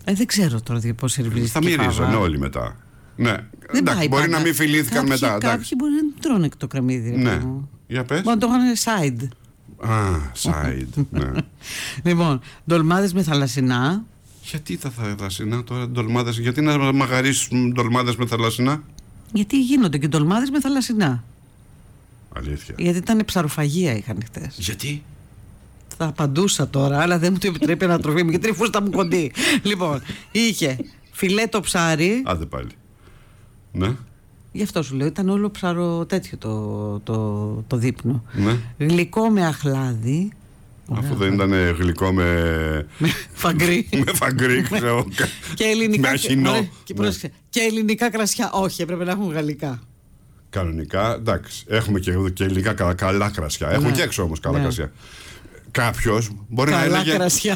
Δεν ξέρω τώρα πώς σερβιριστική θα μυρίζανε όλοι μετά. Ναι. Εντάξει, μπορεί να μην φιλήθηκαν μετά. Κάποιοι μπορεί να την τρώνε το κρεμμύδι. Ναι. Για πες. Μπορεί να το είχαν side. Side. Ναι. Λοιπόν, ντολμάδες με θαλασσινά. Γιατί τα θαλασσινά τώρα, ντολμάδες, γιατί να μαγαρίσουν ντολμάδες με θαλασσινά? Γιατί γίνονται και ντολμάδες με θαλασσινά. Αλήθεια. Γιατί ήταν ψαροφαγία είχαν χτες. Γιατί? Θα απαντούσα τώρα, αλλά δεν μου το επιτρέπει η ανατροφή μου, γιατί η φούστα μου κοντή. Λοιπόν, είχε φιλέτο ψάρι. Άντε πάλι. Ναι. Γι' αυτό σου λέω, ήταν όλο ψάρο τέτοιο το δείπνο. Ναι. Γλυκό με αχλάδι. Αφού δεν ήταν γλυκό με φαγκρί. Με φαγκρί, ξέρω. Και ελληνικά. Με αχινό. Και ελληνικά κρασιά. Όχι, έπρεπε να έχουν γαλλικά. Κανονικά, εντάξει. Έχουμε και ελληνικά καλά κρασιά. Έχουν και έξω όμως καλά κρασιά. Κάποιος μπορεί να έλεγε.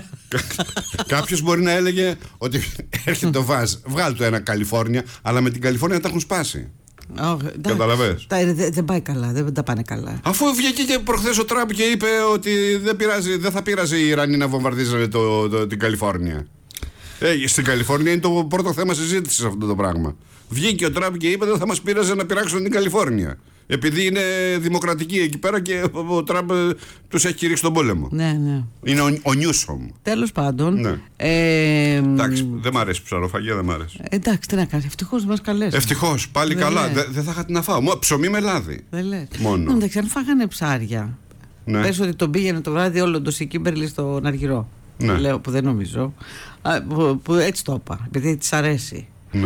Κάποιος μπορεί να έλεγε ότι έρχεται το Βάζ. Βγάλει το ένα Καλιφόρνια, αλλά με την Καλιφόρνια τα έχουν σπάσει. Καταλαβες. Δεν πάει καλά, δεν τα πάνε καλά. Αφού βγήκε και προχθές ο Τραμπ και είπε ότι δεν θα πειράζει οι Ιρανοί να βομβαρδίζουν την Καλιφόρνια. Στην Καλιφόρνια είναι το πρώτο θέμα συζήτησης αυτό το πράγμα. Βγήκε ο Τραμπ και είπε ότι δεν θα μας πειράζει να πειράξουν την Καλιφόρνια. Επειδή είναι δημοκρατική εκεί πέρα και ο Τραμπ τους έχει κηρύξει τον πόλεμο. Ναι, ναι. Είναι ο Νιούσομ. Τέλος πάντων. Ναι. Εντάξει, δεν μ' αρέσει η ψαροφαγία, δεν μ' αρέσει. Εντάξει, τι να κάνεις, ευτυχώς μας καλέσανε. Ευτυχώς, πάλι καλά. Δεν θα είχα τι να φάω. Ψωμί με λάδι. Δεν λέει. Μόνο. Εντάξει, αν φάγανε ψάρια. Ναι. Πες ότι τον πήγαινε το βράδυ όλο το Σικίμπερλι στον Αργυρό. Ναι. Λέω που δεν νομίζω. Που έτσι το είπα, επειδή της αρέσει. Ναι.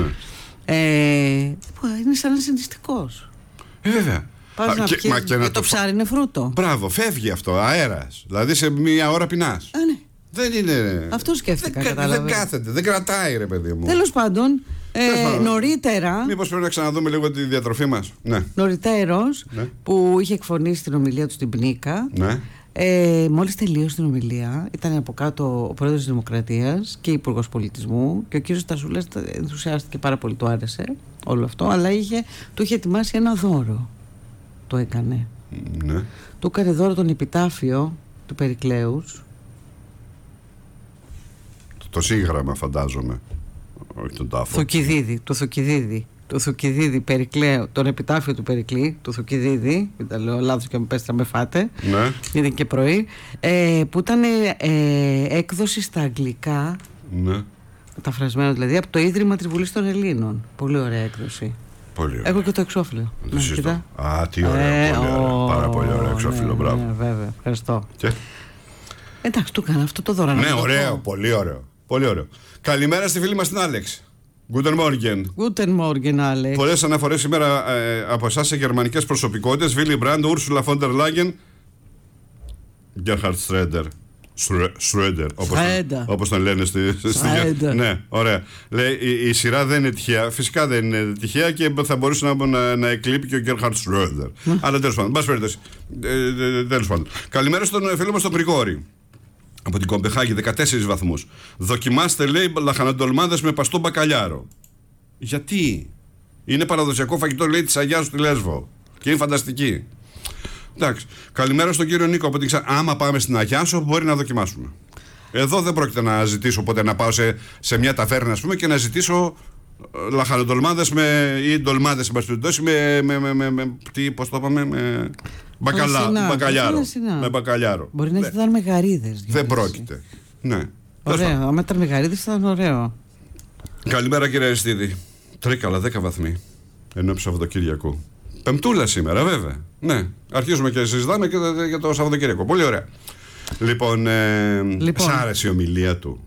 Είναι σαν συνιστικός. Βέβαια. Και το ψάρι είναι φρούτο. Μπράβο, φεύγει αυτό, αέρας. Δηλαδή σε μία ώρα πεινάς. Ναι. Δεν είναι. Αυτό σκέφτηκα. Δεν κάθεται, δεν κρατάει, ρε παιδί μου. Τέλος πάντων, νωρίτερα. Μήπως πρέπει να ξαναδούμε λίγο τη διατροφή μας. Ναι. Νωριτέρως, ναι. Που είχε εκφωνήσει την ομιλία του στην Πνίκα. Ναι. Μόλις τελείωσε την ομιλία, ήταν από κάτω ο πρόεδρος της Δημοκρατίας και υπουργός πολιτισμού και ο κύριος Στασούλας ενθουσιάστηκε πάρα πολύ, του άρεσε όλο αυτό, αλλά του είχε ετοιμάσει ένα δώρο. Το έκανε. Ναι. Του έκανε δώρο τον επιτάφιο του Περικλέους. Το σύγγραμμα, φαντάζομαι. Όχι τον τάφο. Του Θουκυδίδη Περικλέου, τον επιτάφιο του Περικλή, του Θουκυδίδη, μην τα λέω λάθος και με πέστε να με φάτε, ναι. Ήταν και πρωί, που ήταν έκδοση στα αγγλικά, ναι. Μεταφρασμένο δηλαδή, από το Ίδρυμα της Βουλής των Ελλήνων. Πολύ ωραία έκδοση. Πολύ ωραία. Έχω και το εξώφυλλο. Τι ωραίο, πάρα πολύ ωραίο εξώφυλλο, μπράβο. Ναι, βέβαια, ευχαριστώ. Και? Εντάξει, του έκανα αυτό το δώρο. Ναι, ωραίο, πολύ ωραίο. Πολύ ωραίο. Καλημέρα στη φίλη μας την Άλεξ. Guten Morgen. Guten Morgen, Alex. Πολλές αναφορές σήμερα από εσάς σε γερμανικές προσωπικότητες. Willy Brandt, Ursula von der Leyen, Gerhard Schröder, όπως τον λένε στη ναι, ωραία. Λέει η σειρά δεν είναι τυχαία. Φυσικά δεν είναι τυχαία και θα μπορούσε να εκλείπει και ο Gerhard Schröder. Αλλά τέλος πάντων, τέλος πάντων. Καλημέρα στον φίλο μας τον Γρηγόρη. Από την Κομπεχάγη, 14 βαθμούς. Δοκιμάστε, λέει, λαχανοντολμάδες με παστό μπακαλιάρο. Γιατί? Είναι παραδοσιακό φαγητό, λέει, της Αγιάς στη Λέσβο. Και είναι φανταστική. Εντάξει. Καλημέρα στον κύριο Νίκο από την άμα πάμε στην Αγιάσο, μπορεί να δοκιμάσουμε. Εδώ δεν πρόκειται να ζητήσω ποτέ να πάω σε μια ταβέρνα, ας πούμε, και να ζητήσω λαχανοντολμάδες ή ντολμάδες, πώς το είπαμε, με μπακαλιάρο. Με μπακαλιάρο. Μπορεί να ήταν με γαρίδες. Δεν πρόκειται. Ναι. Ωραία. Αν ήταν με γαρίδες θα ήταν ωραίο. Καλημέρα, κύριε Αριστίδη. Τρίκαλα, 10 βαθμοί. Ενώ Σαββατοκύριακο. Πεμπτούλα σήμερα, βέβαια. Ναι. Αρχίζουμε και συζητάμε και για το Σαββατοκύριακο. Πολύ ωραία. Λοιπόν, σ' άρεσε η ομιλία του?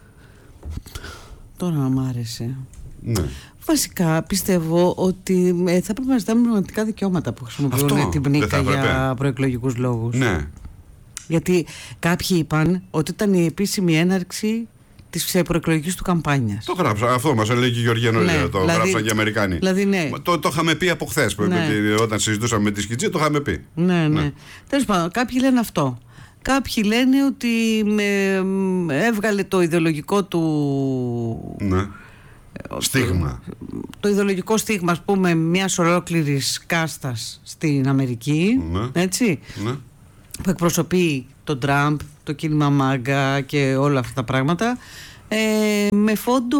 Τώρα μ' άρεσε. Ναι. Βασικά πιστεύω ότι θα πρέπει να ζητάμε πραγματικά δικαιώματα που χρησιμοποιούν την Πνίκα για προεκλογικούς λόγους. Ναι. Γιατί κάποιοι είπαν ότι ήταν η επίσημη έναρξη της προεκλογικής του καμπάνιας. Το γράψα, αυτό μας έλεγε και η Γεωργία νωρίτερα. Το γράψαν και οι Αμερικάνοι. Δηλαδή, ναι. Το είχαμε πει από χθες, όταν συζητούσαμε με τη Σκιτζή, το είχαμε πει. Ναι. Τέλος πάντων, κάποιοι λένε αυτό. Κάποιοι λένε ότι έβγαλε το ιδεολογικό του. Ναι. Στίγμα. Το ιδεολογικό στίγμα, ας πούμε, μιας ολόκληρης κάστας στην Αμερική. Ναι. Έτσι. Ναι. Που εκπροσωπεί τον Τραμπ, το κίνημα Μάγκα και όλα αυτά τα πράγματα, με φόντο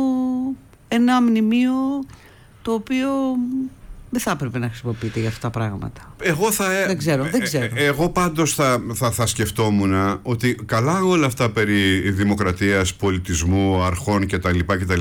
ένα μνημείο το οποίο δεν θα έπρεπε να χρησιμοποιείται για αυτά τα πράγματα. Δεν ξέρω. Εγώ πάντως θα σκεφτόμουν ότι καλά όλα αυτά περί δημοκρατίας, πολιτισμού, αρχών κτλ.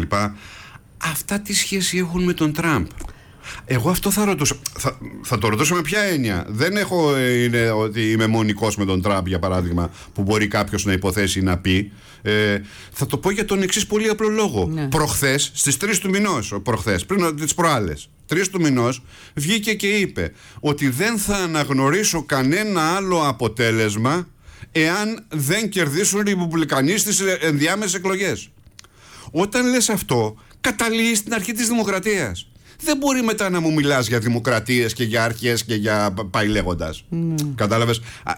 Αυτά τι σχέση έχουν με τον Τραμπ? Εγώ αυτό θα ρωτούσα. Θα το ρωτούσα με ποια έννοια. Δεν είναι ότι είμαι μονικός με τον Τραμπ, για παράδειγμα, που μπορεί κάποιος να υποθέσει ή να πει. Θα το πω για τον εξής πολύ απλό λόγο. Ναι. Προχθές, στις 3 του μηνός, πριν τις προάλλες, 3 του μηνός, βγήκε και είπε ότι δεν θα αναγνωρίσω κανένα άλλο αποτέλεσμα εάν δεν κερδίσουν οι Ρεπουμπλικανοί στις ενδιάμεσες εκλογές. Όταν λες αυτό, καταλήγεις στην αρχή της δημοκρατίας. Δεν μπορεί μετά να μου μιλάς για δημοκρατίες και για αρχές και για πάει λέγοντας. Κατάλαβες?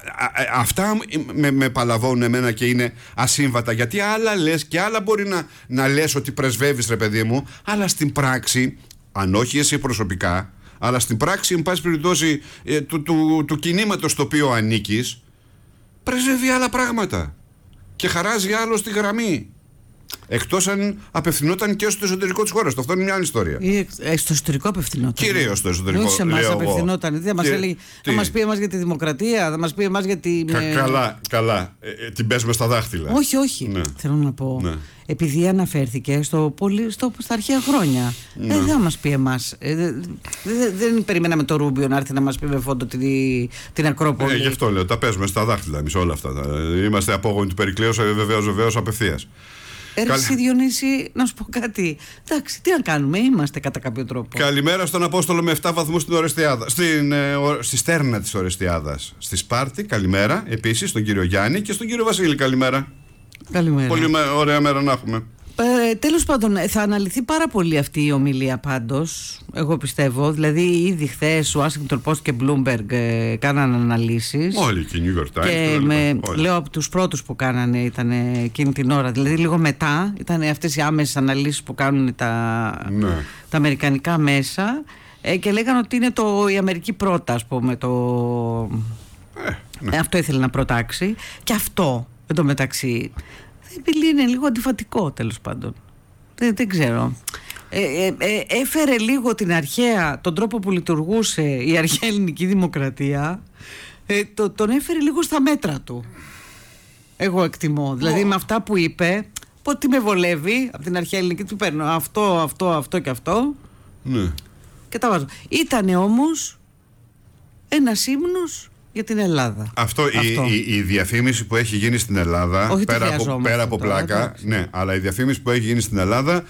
Αυτά με παλαβώνουν εμένα και είναι ασύμβατα, γιατί άλλα λες και άλλα μπορεί να λες ότι πρεσβεύεις, ρε παιδί μου, αλλά στην πράξη, αν όχι εσύ προσωπικά, αλλά στην πράξη, εν πάση περιπτώσει, του κινήματος στο οποίο ανήκεις, πρεσβεύει άλλα πράγματα και χαράζει άλλο στη γραμμή. Εκτός αν απευθυνόταν και στο εσωτερικό της χώρας. Αυτό είναι μια άλλη ιστορία. Στο εσωτερικό απευθυνόταν. Κυρίως στο εσωτερικό. Όχι σε εμάς απευθυνόταν. Θα μας έλεγε, θα μας πει εμάς για τη δημοκρατία, θα μας πει εμάς για τη. Καλά. Την πες μες στα δάχτυλα. Όχι. Ναι. Θέλω να πω. Ναι. Επειδή αναφέρθηκε στα αρχαία χρόνια. Δεν θα μας πει εμάς. Δεν περιμέναμε το Ρούμπιο να έρθει να μας πει με φόντο την Ακρόπολη. Γι' αυτό λέω, τα παίζουμε στα δάχτυλα εμείς όλα αυτά. Είμαστε απόγονοι του Περικλέους, βεβαίως απευθείας. Έρχεσαι, Διονύση, να σου πω κάτι. Εντάξει, τι να κάνουμε, είμαστε κατά κάποιο τρόπο. Καλημέρα στον Απόστολο με 7 βαθμούς στην Ορεστιάδα. Στη στέρνα της Ορεστιάδας. Στη Σπάρτη, καλημέρα. Επίσης στον κύριο Γιάννη και στον κύριο Βασίλη, καλημέρα. Καλημέρα. Πολύ ωραία μέρα να έχουμε. Τέλος πάντων, θα αναλυθεί πάρα πολύ αυτή η ομιλία πάντως, εγώ πιστεύω. Δηλαδή, ήδη χθες ο Washington Post και Bloomberg κάνανε αναλύσεις. Όλοι και New York Times. Και λέω από τους πρώτους που κάνανε ήταν εκείνη την ώρα. Δηλαδή, λίγο μετά ήταν αυτές οι άμεσες αναλύσεις που κάνουν τα αμερικανικά μέσα. Και λέγανε ότι είναι η Αμερική πρώτα, ας πούμε. Αυτό ήθελε να προτάξει. Και αυτό, εν τω μεταξύ, είναι λίγο αντιφατικό, τέλος πάντων. Δεν ξέρω. Έφερε λίγο τον τρόπο που λειτουργούσε η αρχαία ελληνική δημοκρατία, τον έφερε λίγο στα μέτρα του. Εγώ εκτιμώ. Δηλαδή με αυτά που είπε, τι με βολεύει από την αρχαία ελληνική, του παίρνω αυτό και αυτό. Ναι. Και τα βάζω. Ήτανε όμως ένας ύμνος για την Ελλάδα. Η διαφήμιση που έχει γίνει στην Ελλάδα, όχι πέρα από πλάκα, ναι, αλλά η διαφήμιση που έχει γίνει στην Ελλάδα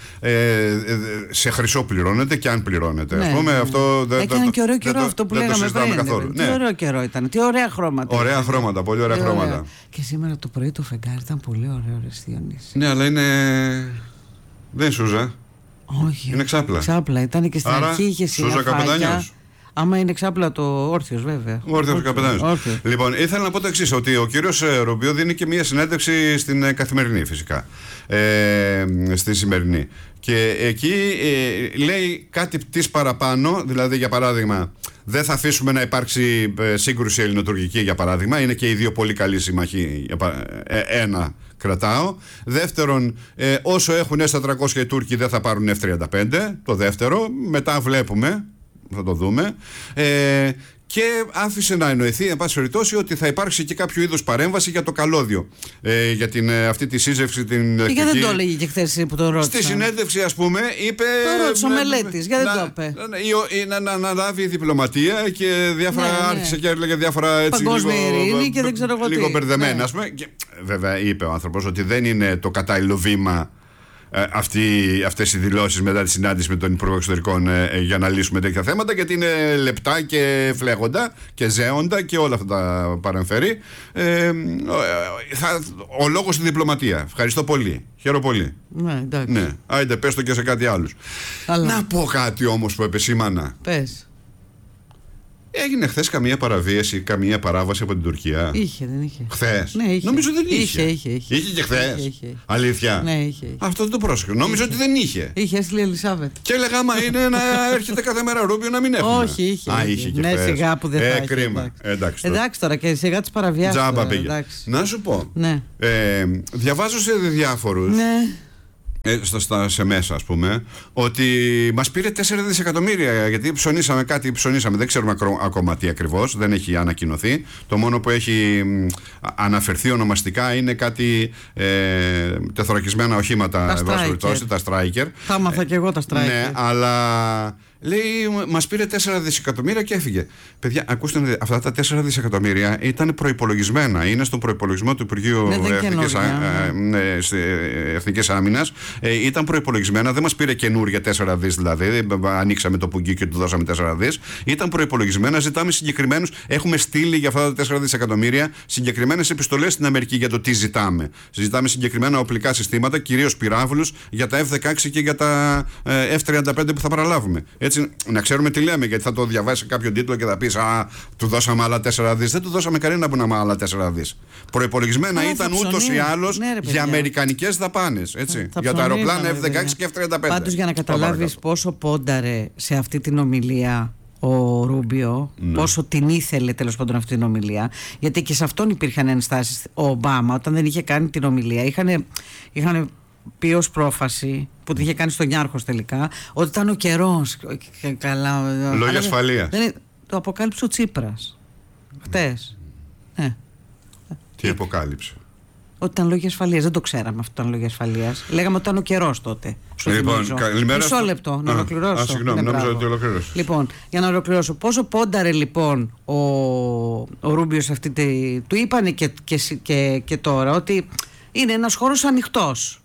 σε χρυσό πληρώνεται και αν πληρώνεται. Ναι, ας πούμε, αυτό έκανε και ωραίο καιρό αυτό που λέγαμε πριν. Τι ωραίο καιρό ήταν, τι ωραία χρώματα. Ωραία χρώματα, πολύ ωραία χρώματα. Και σήμερα το πρωί το φεγγάρι ήταν πολύ ωραίο, ρε Διονύση. Ναι, αλλά δεν είναι σούζα. Όχι. Είναι ξάπλα. Ξάπλα ήταν και στην αρχή είχε συναφάκια. Άμα είναι ξάπλα το όρθιος, βέβαια. Όρθιος καπετάνιος. Λοιπόν, ήθελα να πω το εξής, ότι ο κύριος Ρουμπίο δίνει και μια συνέντευξη στην Καθημερινή, φυσικά. Στη σημερινή. Και εκεί λέει κάτι της παραπάνω, δηλαδή για παράδειγμα, δεν θα αφήσουμε να υπάρξει σύγκρουση ελληνοτουρκική, για παράδειγμα. Είναι και οι δύο πολύ καλοί σύμμαχοι. Ένα κρατάω. Δεύτερον, όσο έχουν S-400 οι Τούρκοι δεν θα πάρουν F-35. Το δεύτερο. Μετά βλέπουμε. Θα το δούμε. Και άφησε να εννοηθεί, εν πάση περιπτώσει, ότι θα υπάρξει και κάποιο είδους παρέμβαση για το καλώδιο. Για αυτή τη σύζευξη. Και γιατί δεν το έλεγε και χθες που το ρώτησα. Στη συνέντευξη, ας πούμε, είπε. Το ρώτησε ο Μελέτης, γιατί δεν το είπε. Να λάβει διπλωματία και διάφορα. Άρχισε και έλεγε διάφορα έτσι. Παγκόσμια ειρήνη και δεν ξέρω εγώ τι. Λίγο μπερδεμένα, ας πούμε. Βέβαια, είπε ο άνθρωπος ότι δεν είναι το κατάλληλο βήμα. Αυτές οι δηλώσεις μετά τη συνάντηση με τον Υπουργό Εξωτερικών για να λύσουμε τέτοια θέματα, γιατί είναι λεπτά και φλέγοντα και ζέοντα και όλα αυτά τα παρεμφέρει. Ο λόγος στη διπλωματία. Ευχαριστώ πολύ. Χαίρομαι πολύ. Ναι, άιντε πες το και σε κάτι άλλους. Να πω κάτι όμως που επεσήμανα. Πες. Έγινε χθες καμία παραβίαση, καμία παράβαση από την Τουρκία? Δεν είχε. Χθες? Ναι, είχε. Νομίζω δεν είχε. Είχε και χθες. Είχε. Αλήθεια? Ναι, είχε. Αυτό δεν το πρόσεχε. Νόμιζα ότι δεν είχε. Είχε, έστειλε η Ελισάβετ. Και έλεγα, άμα είναι να έρχεται κάθε μέρα Ρούμπιο να μην έχουμε. Όχι, είχε. Είχε και ναι, σιγά που δεν θα έχει. Κρίμα. Εντάξει τώρα και σιγά τις παραβιάσεις. Τζάμπα πήγε. Να σου πω. Ναι. Διαβάζω σε διάφορους. Ναι. σε μέσα, ας πούμε, ότι μας πήρε 4 δισεκατομμύρια γιατί ψωνίσαμε, δεν ξέρουμε ακόμα τι ακριβώς, δεν έχει ανακοινωθεί. Το μόνο που έχει αναφερθεί ονομαστικά είναι κάτι τεθωρακισμένα οχήματα, τα Stryker. Τα έμαθα και εγώ τα Stryker. Ναι, αλλά λέει μας πήρε 4 δισεκατομμύρια και έφυγε. Παιδιά, ακούστε, αυτά τα 4 δισεκατομμύρια ήταν προϋπολογισμένα. Είναι στον προϋπολογισμό του Υπουργείου Εθνικής Άμυνας. Ήταν προϋπολογισμένα, δεν μας πήρε καινούρια 4 δις δηλαδή. Ανοίξαμε το πουγγί και του δώσαμε 4 δις. Ήταν προϋπολογισμένα, ζητάμε συγκεκριμένους. Έχουμε στείλει για αυτά τα 4 δισεκατομμύρια συγκεκριμένες επιστολές στην Αμερική για το τι ζητάμε. Ζητάμε συγκεκριμένα οπλικά συστήματα, κυρίως πυράβλους, για τα F-16 και για τα F-35 που θα παραλάβουμε. Έτσι, να ξέρουμε τι λέμε, γιατί θα το διαβάσει κάποιο τίτλο και θα πεις του δώσαμε άλλα 4 δις. Δεν του δώσαμε κανένα που να με άλλα 4 δις. Προϋπολογισμένα ήταν ούτως ή άλλως για αμερικανικές δαπάνες. Για τα αεροπλάνα F-16 και F-35. Πάντως, για να καταλάβεις πόσο πόνταρε σε αυτή την ομιλία ο Ρούμπιο, πόσο την ήθελε τέλος πάντων αυτή την ομιλία, γιατί και σε αυτόν υπήρχαν ενστάσεις. Ο Ομπάμα, όταν δεν είχε κάνει την ομιλία, είχαν πει ως πρόφαση που την είχε κάνει στον Νιάρχος τελικά, ότι ήταν ο καιρός. Λόγια ασφαλείας. Το αποκάλυψε ο Τσίπρας χτες. Τι αποκάλυψε? Ότι ήταν λόγια ασφαλείας. Δεν το ξέραμε αυτό, ήταν λόγια ασφαλείας. Λέγαμε ότι ήταν ο καιρός τότε. Λοιπόν, καλημέρα. Μισό λεπτό, να ολοκληρώσω. Συγγνώμη, νόμιζα ότι ολοκληρώσω. Λοιπόν, για να ολοκληρώσω, πόσο πόνταρε λοιπόν ο Ρούμπιο σε αυτή του είπανε και τώρα ότι είναι ένας χώρος ανοιχτός.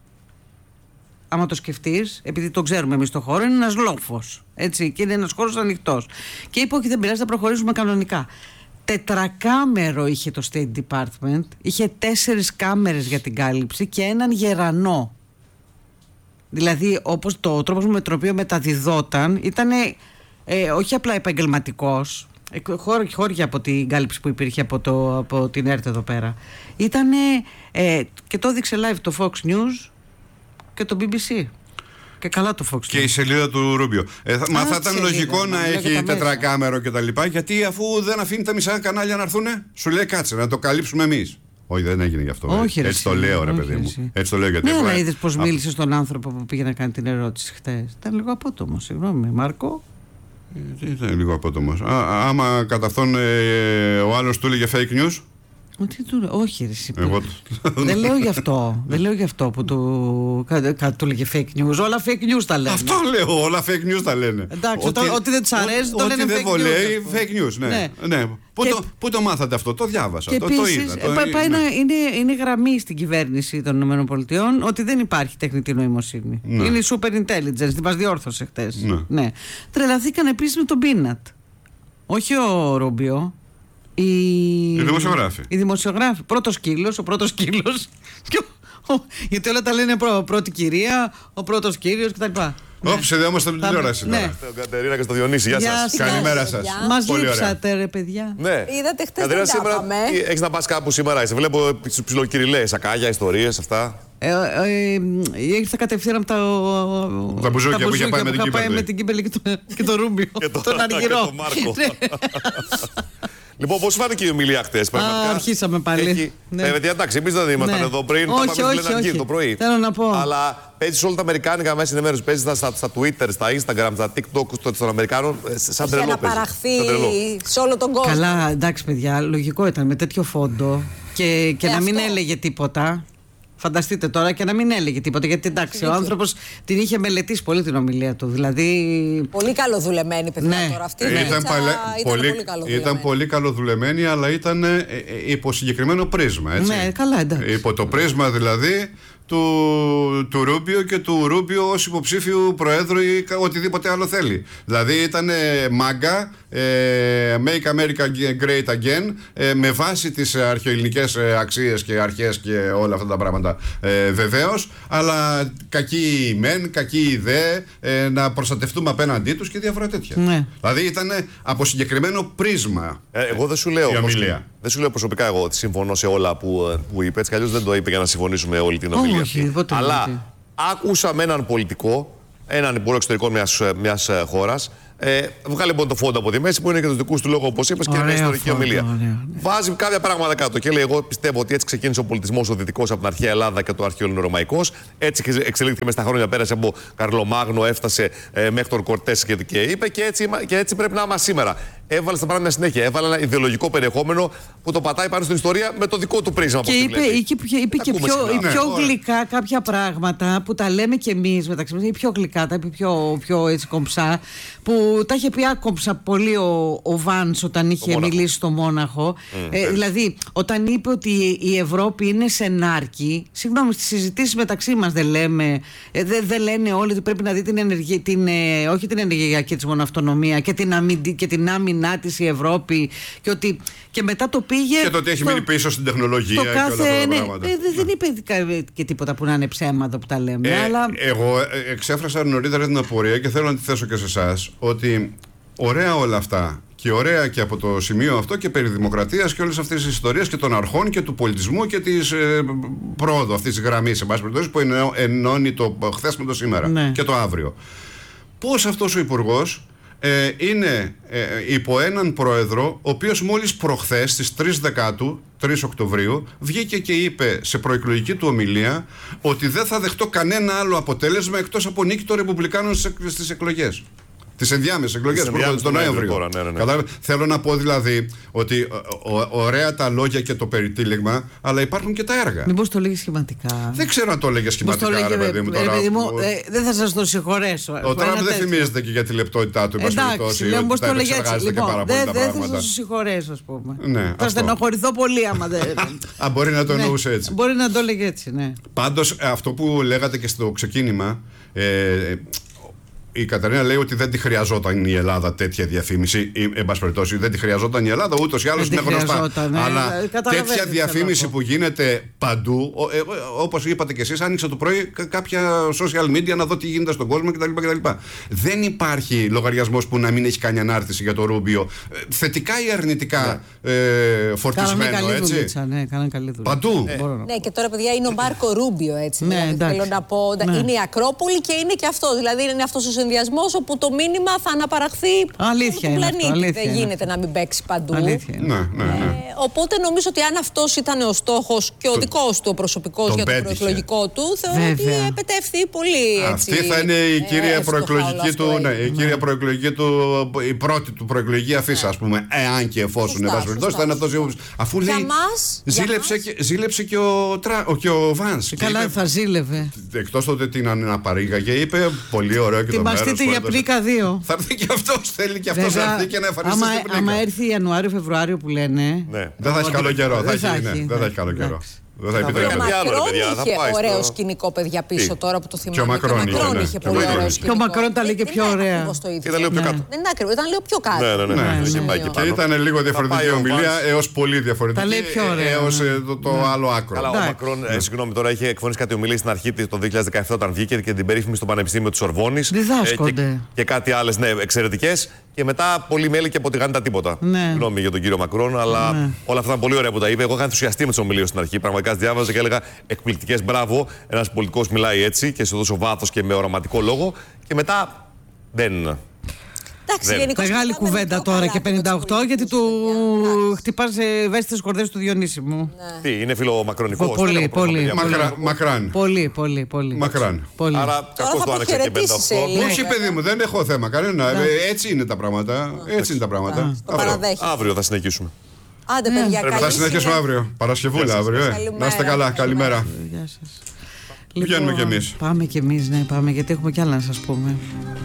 Άμα το σκεφτείς, επειδή το ξέρουμε εμείς το χώρο, είναι ένας λόφος. Έτσι, και είναι ένας χώρος ανοιχτός. Και είπε: όχι, δεν πειράζει, θα προχωρήσουμε κανονικά. 4κάμερο είχε το State Department, είχε 4 κάμερες για την κάλυψη και έναν γερανό. Δηλαδή, όπως το τρόπος με τον οποίο μεταδιδόταν ήταν όχι απλά επαγγελματικός, χώρια από την κάλυψη που υπήρχε από την ΕΡΤ εδώ πέρα. Ήτανε, και το έδειξε live το Fox News και το BBC. Και καλά το Fox News. Και η σελίδα του Ρούμπιο. Μα θα ήταν λογικό να έχει τετρακάμερο και τα λοιπά, γιατί αφού δεν αφήνει τα μισά κανάλια να έρθουνε, σου λέει κάτσε να το καλύψουμε εμείς. Όχι, δεν έγινε γι' αυτό. Όχι, έτσι το λέω, ρε παιδί μου. Έτσι το λέω, γιατί. Ναι, αλλά είδες πως μίλησε στον άνθρωπο που πήγε να κάνει την ερώτηση χτες. Ήταν λίγο απότομο, συγγνώμη, Μάρκο. Ήταν λίγο απότομος. Άμα κατά αυτόν ο άλλος του έλεγε fake news. Όχι, δεν λέω γι' αυτό. Δεν λέω γι' αυτό που του λέγε fake news. Όλα fake news τα λένε. Αυτό λέω, όλα fake news τα λένε. Εντάξει, ό,τι δεν τους αρέσει το λένε fake news. Ό,τι δεν βολεύει, fake news. Ναι. Πού το μάθατε αυτό? Το διάβασα. Και το επίσης, είναι γραμμή στην κυβέρνηση των ΗΠΑ ότι δεν υπάρχει τεχνητή νοημοσύνη. Είναι η super intelligence. Την μας διόρθωσε χτες. Ναι. Τρελαθήκαν επίσης με τον Πίνατ. Όχι ο Ρούμπιο. Οι δημοσιογράφοι. Πρώτος σκύλος, ο πρώτος σκύλος. Γιατί όλα τα λένε πρώτη κυρία, ο πρώτος κύριος κτλ. Συνδεόμαστε με την τηλεόραση. Ναι. Στον Κατερίνα και στο Διονύση. Γεια σας. Καλημέρα σας. Μας λείψατε, ρε παιδιά. Ναι. Είδατε χτες δεν τάπαμε. Έχεις να πας κάπου σήμερα? Σε βλέπω ψιλοκυριλές, σακάγια, ιστορίες, αυτά. Ήρθα κατευθείαν από τα μπουζούκια που είχε πάει με την Κίμπελη και το Ρούμπιο. Τον Αργυρό. Λοιπόν, πώς φάνηκε η ομιλία χτες? Αρχίσαμε πάλι. Εντάξει, εμείς δεν ήμασταν εδώ πριν. Όχι. Το πρωί. Θέλω να πω. Αλλά παίζει σε όλα τα αμερικάνικα μέσα ενημέρωση. Παίζει στα Twitter, στα Instagram, στα TikTok των Αμερικάνων. Σαν τρελό. Για να παραχθεί σε όλο τον κόσμο. Καλά, εντάξει, παιδιά, λογικό ήταν με τέτοιο φόντο και να μην έλεγε τίποτα. Φανταστείτε τώρα, και να μην έλεγε τίποτα. Γιατί εντάξει, ο άνθρωπος την είχε μελετήσει πολύ την ομιλία του. Δηλαδή. Πολύ καλοδουλεμένη, παιδιά, τώρα αυτή. Ήταν πολύ καλοδουλεμένη, αλλά ήταν υπό συγκεκριμένο πρίσμα. Έτσι. Ναι, καλά, εντάξει. Υπό το πρίσμα δηλαδή του Ρούμπιο και του Ρούμπιο ως υποψήφιου προέδρου ή οτιδήποτε άλλο θέλει. Δηλαδή ήταν μάγκα, Make America Great Again, με βάση τις αρχαιοελληνικές αξίες και αρχές και όλα αυτά τα πράγματα, βεβαίως, αλλά κακή μεν, κακή δε, να προστατευτούμε απέναντί τους και διάφορα τέτοια. Ναι. Δηλαδή ήταν από συγκεκριμένο πρίσμα. Εγώ δεν σου λέω προσωπικά εγώ ότι συμφωνώ σε όλα που είπε. Έτσι κι αλλιώς δεν το είπε για να συμφωνήσουμε όλη την ομιλία. Αλλά άκουσα με έναν πολιτικό, έναν υπουργό εξωτερικών μιας χώρας, Βγάλει λοιπόν το φόντο από τη μέση που είναι και του δικού του λόγου, όπως είπες, και μια ιστορική ομιλία. Βάζει κάποια πράγματα κάτω και λέει: εγώ πιστεύω ότι έτσι ξεκίνησε ο πολιτισμός ο δυτικός από την αρχαία Ελλάδα και το αρχαίο ελληνορωμαϊκός. Έτσι εξελίχθηκε μέσα στα χρόνια, πέρασε από Καρλομάγνο, έφτασε μέχρι τον Κορτές και είπε και έτσι πρέπει να είμαστε σήμερα. Έβαλε στα πράγματα συνέχεια. Έβαλε ένα ιδεολογικό περιεχόμενο που το πατάει πάνω στην ιστορία με το δικό του πρίσμα. Και είπε και πιο γλυκά κάποια πράγματα που τα λέμε κι εμείς μεταξύ μας. Είναι πιο γλυκά, τα είπε πιο έτσι κομψά. Που τα είχε πει άκομψα πολύ ο Βάνς όταν είχε μιλήσει στο Μόναχο. Δηλαδή, όταν είπε ότι η Ευρώπη είναι σενάρκη, συγγνώμη, στις συζητήσεις μεταξύ μας δεν λέμε, δεν λένε όλοι ότι πρέπει να δει όχι την ενεργειακή της μοναυτονομία και την άμυνά της η Ευρώπη και μετά το πήγε. Και το ότι έχει μείνει πίσω στην τεχνολογία και όλα αυτά τα πράγματα. Δεν είπε και τίποτα που να είναι ψέματα που τα λέμε. Αλλά... Εγώ εξέφρασα νωρίτερα την απορία και θέλω να τη θέσω και σε εσάς, ότι ωραία όλα αυτά και ωραία και από το σημείο αυτό και περί δημοκρατίας και όλες αυτές τις ιστορίες και των αρχών και του πολιτισμού και της πρόοδου αυτής της γραμμής, σε πάση περιπτώσει, που ενώνει το χθες με το σήμερα και το αύριο. Πώς αυτός ο υπουργός είναι υπό έναν πρόεδρο, ο οποίος μόλις προχθές στις 3 Οκτωβρίου βγήκε και είπε σε προεκλογική του ομιλία ότι δεν θα δεχτώ κανένα άλλο αποτέλεσμα εκτός από νίκη των Ρεπουμπλικάνων στις εκλογές. Τις ενδιάμεσες εκλογές που τον Νοέμβριο. Θέλω να πω δηλαδή ότι ωραία τα λόγια και το περιτύλιγμα, αλλά υπάρχουν και τα έργα. Μήπως το λέγει σχηματικά. Δεν ξέρω αν το λέγε σχηματικά, ρε παιδί μου. Δεν θα σας το συγχωρέσω. Ο Τραμπ δεν θυμίζεται και για τη λεπτότητά του. Εντάξει, λέω πως το λέγε έτσι. Δεν θα σας συγχωρέσω, ας πούμε. Θα στενοχωρηθώ πολύ άμα δεν. Αν μπορεί να το εννοούσε έτσι. Μπορεί να το λέγε έτσι, ναι. Πάντως αυτό που λέγατε και στο ξεκίνημα. Η Καταρίνα λέει ότι δεν τη χρειαζόταν η Ελλάδα τέτοια διαφήμιση. Εν πάση περιπτώσει, δεν τη χρειαζόταν η Ελλάδα, ούτως ή άλλως είναι γνωστά. Αλλά τέτοια διαφήμιση που γίνεται παντού, όπως είπατε κι εσείς, άνοιξα το πρωί κάποια social media να δω τι γίνεται στον κόσμο κτλ. Δεν υπάρχει λογαριασμός που να μην έχει κάνει ανάρτηση για το Ρούμπιο. Θετικά ή αρνητικά φορτισμένο, έτσι. Κάναν καλή δουλειά. Παντού. Ναι, και τώρα, παιδιά, είναι ο Μάρκο Ρούμπιο, έτσι. Θέλω να πω. Είναι η Ακρόπολη και είναι και αυτό. Δηλαδή, είναι αυτός ο συνδυασμός όπου το μήνυμα θα αναπαραχθεί αλήθεια του πλανήτη. Αλήθεια δεν γίνεται να μην παίξει παντού. Ναι. Οπότε νομίζω ότι αν αυτός ήταν ο στόχος και ο δικός του, ο προσωπικός για το προεκλογικό του, θεωρώ ότι επετεύχθη πολύ. Αυτή θα είναι η κύρια προεκλογική του, η πρώτη του προεκλογική αφίσα, ας πούμε, εάν και εφόσον θα είναι αυτός. Αφού λέει, ζήλεψε και ο Βάνς. Καλά θα ζήλευε. Εκτός ότι την αναπαρήγαγε, είπε πολύ ωραίο και το μέρος. Ετοιμαστείτε για πλήκα 2. Θα έρθει και αυτός, θέλει και αυτός να έρθει και να εμφανιστεί στην πλήκα. Άμα έρθει Ιανουάριο-Φεβρουάριο που λένε. Δεν θα έχει καλό καιρό. Δεν θα έχει καλό καιρό. Δεν θα επιτρέπεται. Ο Μακρόν είχε ωραίο σκηνικό, παιδιά, πίσω τώρα που το θυμάμαι. Και ο Μακρόν είχε πολύ ωραίο σκηνικό. Και ο Μακρόν τα λέει και πιο ωραία. Ήταν λίγο πιο κάτω. Δεν είναι ακριβώς, ήταν λίγο πιο κάτω. Και ήταν λίγο διαφορετική ομιλία έως πολύ διαφορετική. Τα λέει πιο ωραία. Έως το άλλο άκρο. Αλλά ο Μακρόν, συγγνώμη, τώρα είχε εκφωνήσει κάτι ομιλίες στην αρχή το 2017 όταν βγήκε και την περίφημη στο Πανεπιστήμιο της Σορβόνης. Διδάσκονται. Και κάτι άλλες εξαιρετικές. Και μετά πολύ μέλη και αποτυγάνει τα τίποτα. Συγγνώμη για τον κύριο Μακρόν, αλλά όλα αυτά ήταν πολύ ωραία που τα είπε. Εγώ είχα ενθουσιαστεί με τις ομιλίες στην αρχή. Πραγματικά διάβαζα και έλεγα εκπληκτικές, μπράβο. Ένας πολιτικός μιλάει έτσι και σε τόσο βάθος και με οραματικό λόγο. Και μετά δεν. Μεγάλη κουβέντα τώρα και 58, γιατί του χτυπάς ευαίσθητες κορδές του Διονύση μου. Τι, είναι φιλομακρονικός. Πολύ. Μακράν. Πολύ. Μακράν. Άρα κακώς το άνοιξε και 58. Όχι, παιδί μου, δεν έχω θέμα κανένα. Έτσι είναι τα πράγματα. Αύριο θα συνεχίσουμε. Άντε, παιδιά, θα συνεχίσουμε αύριο. Παρασκευούλα αύριο. Να είστε καλά. Καλημέρα. Γεια σας. Βγαίνουμε κι εμείς. Πάμε κι εμείς, ναι, πάμε, γιατί έχουμε κι άλλα να σας πούμε.